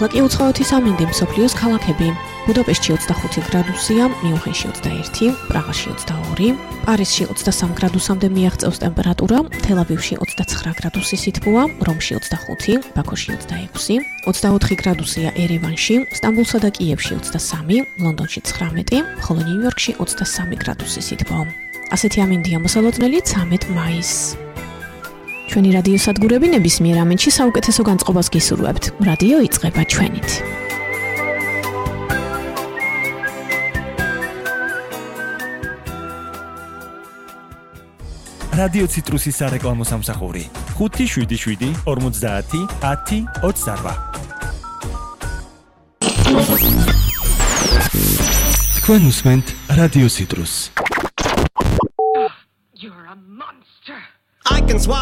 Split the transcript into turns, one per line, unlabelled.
ახლა კი უცხოეთის ამინდი მსოფლიოს ქალაქები. ბუდაპეშტში 25 გრადუსია, მიუნხენში 21, პრაღაში 22, პარიზში 23 გრადუსამდე მიაღწევს ტემპერატურა, თელ-ავივში 29 გრადუსი სითბოა, რომში 25, ბაქოში 26, 24 გრადუსია ერევანში, სტამბულსა და კიევში 23, ლონდონში 19, ხოლო ნიუ-იორკში 23 გრადუსი სითბო. ასეთი ამინდია მოსალოდნელი 13 მაისს. ჩვენი რადიო სადგურები ნებისმიერ ამენში საუკეთესო განწყობას გისურვებთ. რადიო იწყება ჩვენით.
რადიო ციტრუსის სარეკლამო სამსახური 577 50 10 28. თქვენ უსმენთ რადიო ციტრუსს.
You're a monster.
I can swallow